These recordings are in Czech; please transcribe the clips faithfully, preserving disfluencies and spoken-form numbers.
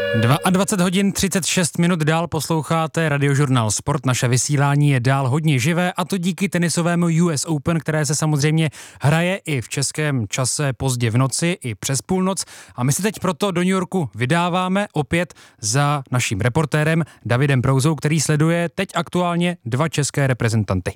dvacet dva hodin třicet šest minut dál posloucháte Radiožurnál Sport. Naše vysílání je dál hodně živé a to díky tenisovému U S Open, které se samozřejmě hraje i v českém čase pozdě v noci, i přes půlnoc. A my se teď proto do New Yorku vydáváme opět za naším reportérem Davidem Prouzou, který sleduje teď aktuálně dva české reprezentanty.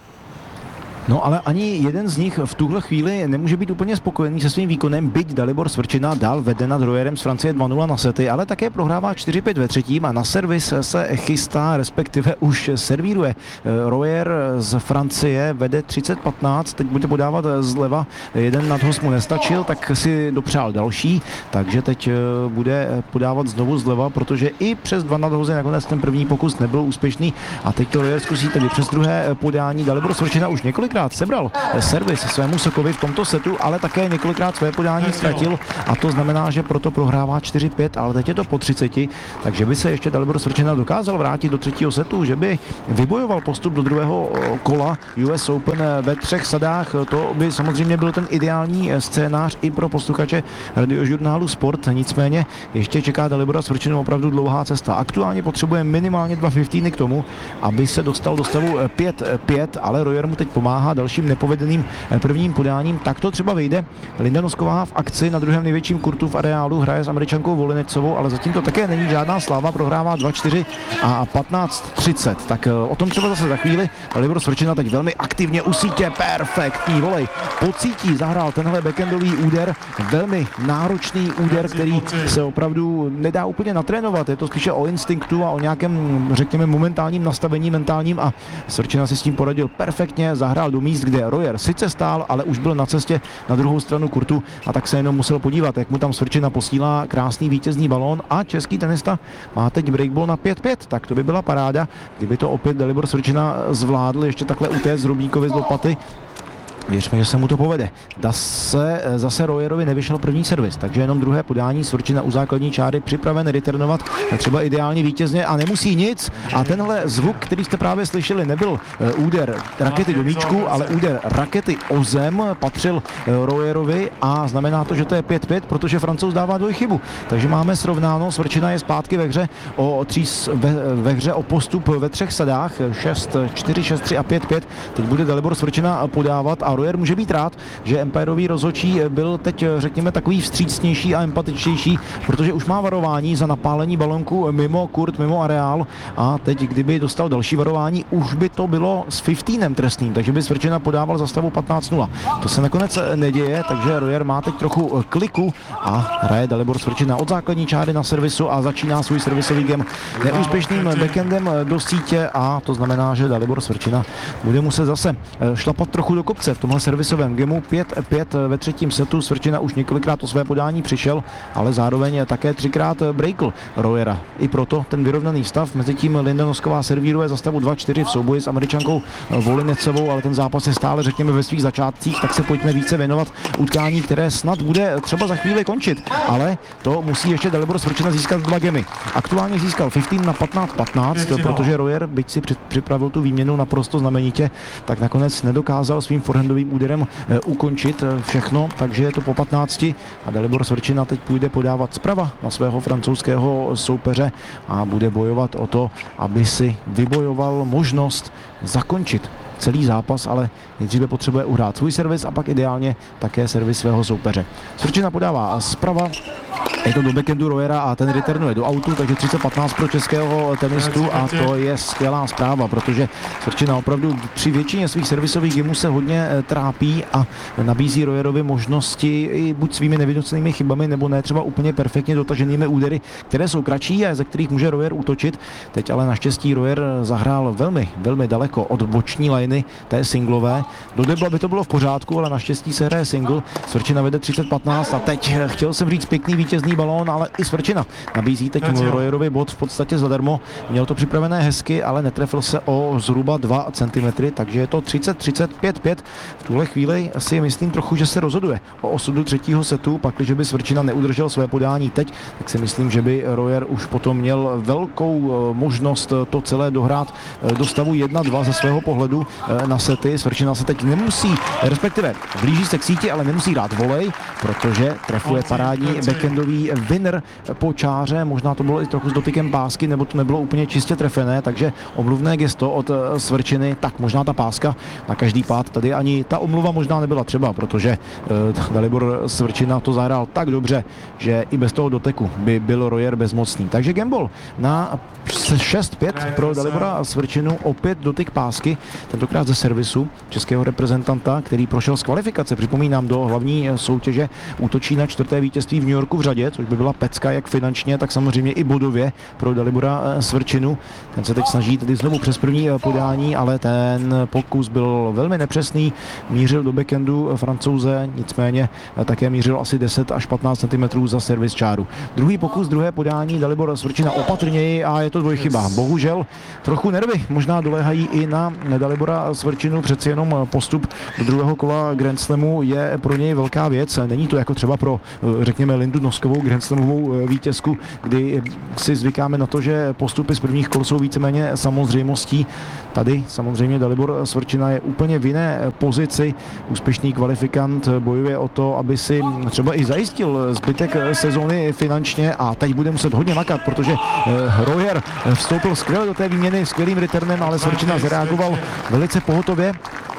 No ale ani jeden z nich v tuhle chvíli nemůže být úplně spokojený se svým výkonem, byť Dalibor Svrčina dál vede nad Royerem z Francie dva nula na sety, ale také prohrává čtyři pět ve třetím a na servis se chystá, respektive už servíruje. Royer z Francie vede třicet patnáct, teď bude podávat zleva, jeden nadhoz mu nestačil, tak si dopřál další, takže teď bude podávat znovu zleva, protože i přes dva nadhozy nakonec ten první pokus nebyl úspěšný a teď to Royer zkusí tedy přes druhé podání. Dalibor Svrčina už několik sebral servis svému Sokovi v tomto setu, ale také několikrát své podání ztratil a to znamená, že proto prohrává čtyři pět, ale teď je to po třiceti, takže by se ještě Dalibor Svrčina dokázal vrátit do třetího setu, že by vybojoval postup do druhého kola U S Open ve třech sadách. To by samozřejmě byl ten ideální scénář i pro posluchače Radiožurnálu Sport, nicméně ještě čeká Dalibora Svrčinu opravdu dlouhá cesta. Aktuálně potřebuje minimálně dva fifteeny k tomu, aby se dostal do stavu pět pět, ale Royer mu teď pomáhá dalším nepovedeným prvním podáním. Tak to třeba vyjde. Linda Nosková v akci na druhém největším kurtu v areálu hraje s Američankou Volinecovou, ale zatím to také není žádná sláva, prohrává dva čtyři a patnáct třicet. Tak o tom třeba zase za chvíli. Dalibor Svrčina teď velmi aktivně u sítě, perfektní volej. Pocítí, zahrál tenhle backendový úder, velmi náročný úder, který se opravdu nedá úplně natrénovat. Je to spíše o instinktu a o nějakém, řekněme, momentálním nastavení mentálním a Svrčina si s tím poradil perfektně, zahrál do míst, kde Royer sice stál, ale už byl na cestě na druhou stranu kurtu a tak se jenom musel podívat, jak mu tam Svrčina posílá krásný vítězný balón a český tenista má teď breakball na pět pět, tak to by byla paráda, kdyby to opět Dalibor Svrčina zvládl ještě takhle utéct Rubníkovi z lopaty. Věřme, že se mu to povede. Zase, zase Royerovi nevyšel první servis, takže jenom druhé podání. Svrčina u základní čáry připraven returnovat třeba ideálně vítězně a nemusí nic. A tenhle zvuk, který jste právě slyšeli, nebyl úder rakety do míčku, ale úder rakety o zem, patřil Royerovi a znamená to, že to je pět pět, protože Francouz dává dvojchybu. Takže máme srovnáno, Svrčina je zpátky ve hře o, tří, ve, ve hře o postup ve třech sadách, šest čtyři, šest tři a pět pět. Teď bude Dalibor Svrčina podávat a Royer může být rád, že empirový rozhodčí byl teď, řekněme, takový vstřícnější a empatičtější, protože už má varování za napálení balonku mimo kurt, mimo areál a teď, kdyby dostal další varování, už by to bylo s fifténem trestným, takže by Svrčina podával za stavu patnáct nula. To se nakonec neděje, takže Royer má teď trochu kliku a hraje Dalibor Svrčina od základní čáry na servisu a začíná svůj servisový game neúspěšným backendem do sítě a to znamená, že Dalibor Svrčina bude muset zase šlapat trochu do kopce v tomhle servisovém gemu. pět pět ve třetím setu. Svrčina už několikrát o své podání přišel, ale zároveň také třikrát breakl Royera. I proto ten vyrovnaný stav. Mezitím Linda Nosková servíruje za stavu dva čtyři v souboji s Američankou Volinecovou, ale ten zápas je stále, řekněme, ve svých začátcích, tak se pojďme více věnovat utkání, které snad bude třeba za chvíli končit. Ale to musí ještě Dalibor Svrčina získat dva gemy. Aktuálně získal patnáct na patnáct patnáct, protože Royer, byť si připravil tu výměnu naprosto znamenitě, tak nakonec nedokázal svým forehandovým úderem e, ukončit všechno, takže je to po patnácti a Dalibor Svrčina teď půjde podávat zprava na svého francouzského soupeře a bude bojovat o to, aby si vybojoval možnost zakončit celý zápas, ale nejdříve potřebuje uhrát svůj servis a pak ideálně také servis svého soupeře. Svrčina podává zprava, je to do backendu Royera a ten returnuje do autu, takže třicet patnáct pro českého tenistu a to je skvělá zpráva, protože Svrčina opravdu při většině svých servisových gamů se hodně trápí a nabízí Royerovi možnosti buď svými nevynucenými chybami, nebo ne třeba úplně perfektně dotaženými údery, které jsou kratší a ze kterých může Royer útočit. Teď ale naštěstí Royer zahrál velmi, velmi daleko od boční liny té singlové. Do debla by to bylo v pořádku, ale naštěstí se hraje single. Svrčina vede třicet patnáct a teď chtěl jsem říct pěkný vítězný balón, ale i Svrčina nabízí teď Royerovi bod v podstatě zadarmo. Měl to připravené hezky, ale netrefil se o zhruba dva centimetry, takže je to třicet třicet pět pět. V tuhle chvíli si myslím trochu, že se rozhoduje o osudu třetího setu, pak když by Svrčina neudržel své podání teď, tak si myslím, že by Royer už potom měl velkou možnost to celé dohrát do stavu jedna dva ze svého pohledu. na sety. Svrčina se teď nemusí, respektive blíží se k síti, ale nemusí hrát volej, protože trefuje parádní backendový winner po čáře. Možná to bylo i trochu s dotykem pásky, nebo to nebylo úplně čistě trefené, takže omluvné gesto od Svrčiny, tak možná ta páska na každý pád. Tady ani ta omluva možná nebyla třeba, protože uh, Dalibor Svrčina to zahrál tak dobře, že i bez toho doteku by byl Royer bezmocný. Takže gamble na šest pět pro Dalibora Svrčinu, opět dotyk pásky, tentokrát ze servisu českého reprezentanta, který prošel z kvalifikace, připomínám, do hlavní soutěže, útočí na čtvrté vítězství v New Yorku v řadě, což by byla pecka jak finančně, tak samozřejmě i bodově pro Dalibora Svrčinu. Ten se teď snaží tedy znovu přes první podání, ale ten pokus byl velmi nepřesný, mířil do backendu Francouze, nicméně také mířil asi deset až patnáct centimetrů za servis čáru. Druhý pokus, druhé podání, Dalibor Svrčina opatrněji a je to dvojchyba. Bohužel trochu nervy možná doléhají i na Dalibora Svrčinu, přeci jenom postup do druhého kola Grand Slamu je pro něj velká věc. Není to jako třeba pro, řekněme, Lindu Noskovou Grand Slamovou vítězku, kdy si zvykáme na to, že postupy z prvních kol jsou víceméně samozřejmostí. Tady samozřejmě Dalibor Svrčina je úplně v jiné pozici. Úspěšný kvalifikant bojuje o to, aby si třeba i zajistil zbytek sezóny finančně a teď bude muset hodně makat, protože Royer vstoupil skvěle do té výměny skvělým returnem, ale Svrčina zareagoval velice pohotově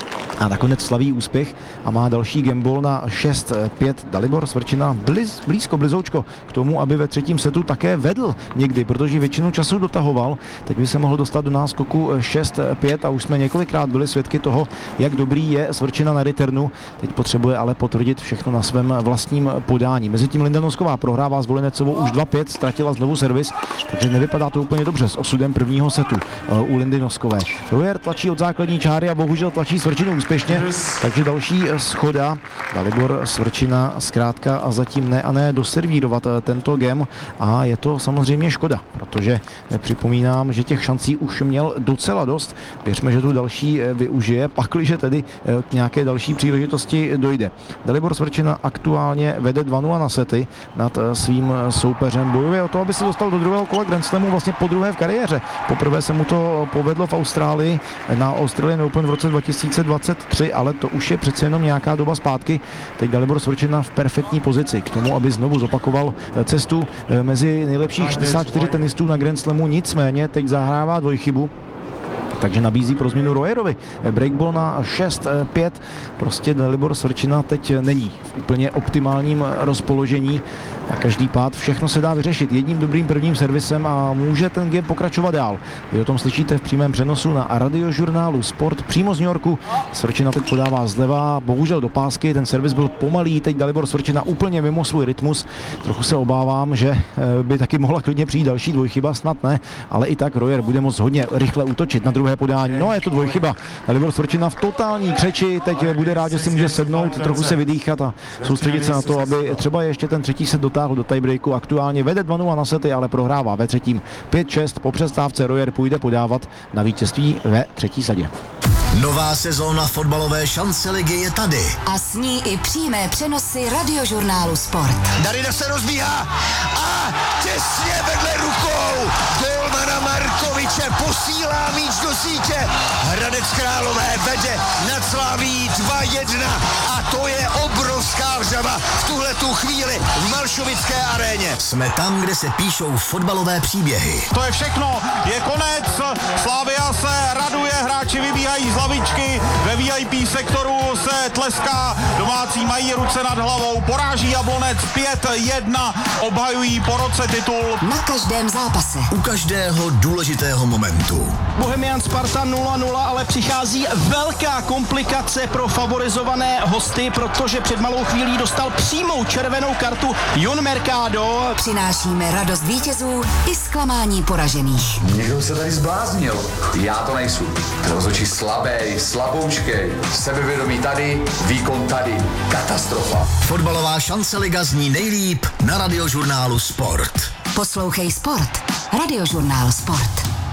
a nakonec slaví úspěch a má další gamble na šest pět. Dalibor Svrčina bliz, blízko, blizoučko k tomu, aby ve třetím setu také vedl někdy, protože většinu času dotahoval. Teď by se mohl dostat do náskoku šest pět a už jsme několikrát byli svědky toho, jak dobrý je Svrčina na returnu. Teď potřebuje ale potvrdit všechno na svém vlastním podání. Mezitím Linda Nosková prohrává s Volinecovou už dva pět, ztratila znovu servis, takže nevypadá to úplně dobře s osudem prvního setu u Lindy Noskové. Royer tlačí od základní čáry a bohužel tlačí Svrčinu úspěšně, takže další schoda. Dalibor Svrčina zkrátka a zatím ne a ne doservírovat tento game a je to samozřejmě škoda, protože připomínám, že těch šancí už měl docela dost. Věřme, že tu další využije, pakliže tedy k nějaké další příležitosti dojde. Dalibor Svrčina aktuálně vede dva nula na sety nad svým soupeřem. Bojuje o to, aby se dostal do druhého kola Grand Slamu vlastně po druhé v kariéře. Poprvé se mu to povedlo v Austrálii na Australian Open v roce dva tisíce dvacet tři, ale to už je přece jenom nějaká doba zpátky. Teď Dalibor Svrčina v perfektní pozici k tomu, aby znovu zopakoval cestu mezi nejlepších šedesát čtyři tenistů na Grand Slamu, nicméně teď zahrává dvojchybu, takže nabízí pro změnu Royerovi. Breakball na šest pět. Prostě Dalibor Svrčina teď není v úplně optimálním rozpoložení a každý pád, všechno se dá vyřešit jedním dobrým prvním servisem a může ten game pokračovat dál. Vy o tom slyšíte v přímém přenosu na radiožurnálu Sport přímo z New Yorku. Svrčina teď podává zleva, bohužel do pásky, ten servis byl pomalý, teď Dalibor Svrčina úplně mimo svůj rytmus. Trochu se obávám, že by taky mohla klidně přijít další dvojchyba, snad ne, ale i tak Royer bude moct hodně rychle útočit na druhé podání. No a je to dvojchyba. Dalibor Svrčina v totální křeči, teď bude rád, že si může sednout, trochu se vydýchat a soustředit se na to, aby třeba ještě ten třetí set dotáhl do tiebreaku. Aktuálně vede dva nula na sety, ale prohrává ve třetím pět šest. Po přestávce Royer půjde podávat na vítězství ve třetí sadě. Nová sezóna fotbalové šance ligy je tady. A s ní i přímé přenosy radiožurnálu Sport. Darida se rozbíhá a těsně vedle rukou golmana Markoviče posílá míč do sítě. Hradec Králové vede nad Slaví dva jedna a to je obrovská vřava v tuhletu chvíli v Malšovické aréně. Jsme tam, kde se píšou fotbalové příběhy. To je všechno, je konec, Slavia se raduje, hráči vybíhají z lavičky, ve V I P sektoru se tleská, domácí mají ruce nad hlavou, poráží Jablonec pět jedna, obhajují po roce titul. Na každém zápase. U každého důležitého momentu. Bohemian Sparta nula nula, ale přichází velká komplikace pro favorizované hosty, protože před malou chvílí dostal přímou červenou kartu Jon Mercado. Přinášíme radost vítězů i zklamání poražených. Někdo se tady zbláznil. Já to nejsou. Rozhodčí slabej, slaboučkej, sebevědomí tady, výkon tady. Katastrofa. Fotbalová šance liga zní nejlíp na radiožurnálu Sport. Poslouchej Sport. Radiožurnál Sport.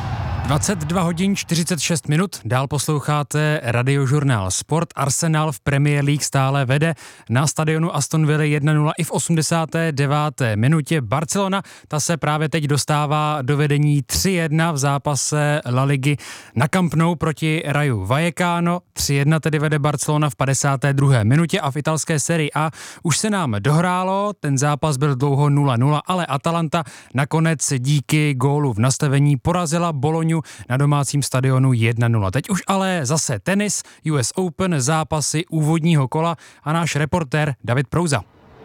dvacet dva hodin čtyřicet šest minut, dál posloucháte Radiožurnál Sport. Arsenal v Premier League stále vede na stadionu Aston Villa jedna nula i v osmdesáté deváté minutě. Barcelona, ta se právě teď dostává do vedení tři jedna v zápase La Ligy na Camp Nou proti Rayu Vallecano. tři jedna tedy vede Barcelona v padesáté druhé minutě a v italské sérii A už se nám dohrálo, ten zápas byl dlouho nula nula, ale Atalanta nakonec díky gólu v nastavení porazila Bolognu na domácím stadionu jedna nula. Teď už ale zase tenis, U S Open, zápasy úvodního kola a náš reportér David Prouza.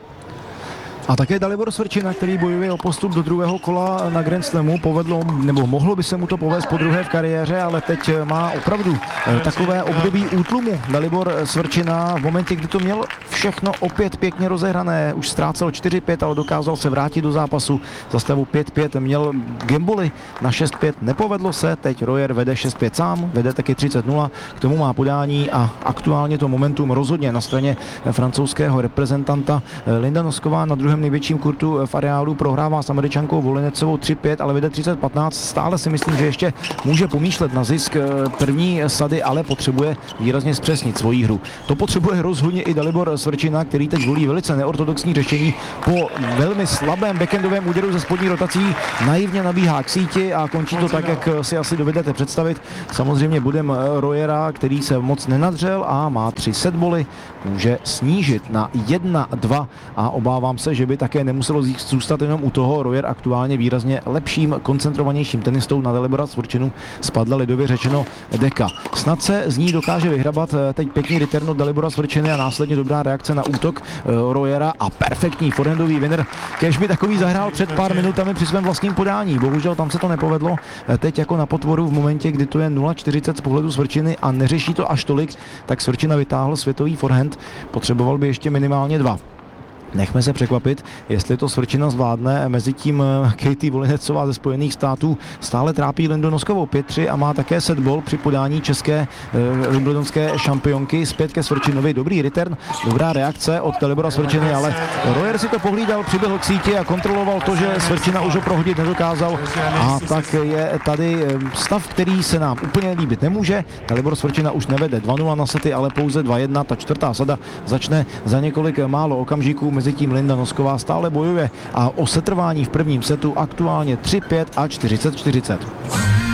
A také Dalibor Svrčina, který bojuje o postup do druhého kola na Grand Slamu, povedlo, nebo mohlo by se mu to povést po druhé v kariéře, ale teď má opravdu takové období útlumu. Dalibor Svrčina v momentě, kdy to měl všechno opět pěkně rozehrané, už ztrácel čtyři pět, ale dokázal se vrátit do zápasu za stavu pět pět, měl gamboli na šest pět, nepovedlo se, teď Royer vede šest pět sám, vede taky třicet nula, k tomu má podání a aktuálně to momentum rozhodně na straně francouzského reprezentanta. Linda Nosková na druhém největším kurtu v areálu prohrává s Američankou Volinecovou tři pět, ale vede třicet patnáct. Stále si myslím, že ještě může pomýšlet na zisk první sady, ale potřebuje výrazně zpřesnit svoji hru. To potřebuje rozhodně i Dalibor Svrčina, který teď volí velice neortodoxní řešení. Po velmi slabém backendovém úderu ze spodní rotací naivně nabíhá k síti a končí to tak, jak si asi dovedete představit. Samozřejmě budem Royera, který se moc nenadřel a má tři setboly, může snížit na jedna dva a obávám se, že by také nemuselo zůstat jenom u toho. Royer aktuálně výrazně lepším, koncentrovanějším tenistou na Dalibora Svrčinu spadla lidově řečeno deka. Snad se z ní dokáže vyhrabat teď pěkný return od Dalibora Svrčiny a následně dobrá reakce na útok Royera a perfektní forehandový winner. Kéž by takový zahrál před pár minutami při svém vlastním podání. Bohužel tam se to nepovedlo. Teď jako na potvoru v momentě, kdy to je nula čtyřicet z pohledu Svrčiny a neřeší to až tolik, tak Svrčina vytáhl světový forehand. Potřeboval by ještě minimálně dva. Nechme se překvapit, jestli to Svrčina zvládne. Mezitím Katie Volinecová ze Spojených států stále trápí Lindu Noskovou pět tři a má také setball při podání české uh, wimbledonské šampionky zpět ke Svrčinovi. Dobrý return, dobrá reakce od Dalibora Svrčiny, ale Royer si to pohlídal, přiběhl k síti a kontroloval to, že Svrčina už ho prohodit nedokázal. A tak je tady stav, který se nám úplně líbit nemůže. Dalibor Svrčina už nevede dva nula na sety, ale pouze dva jedna. Ta čtvrtá sada začne za několik málo okamžiků. Mezitím Linda Nosková stále bojuje a o setrvání v prvním setu aktuálně tři pět a čtyřicet čtyřicet.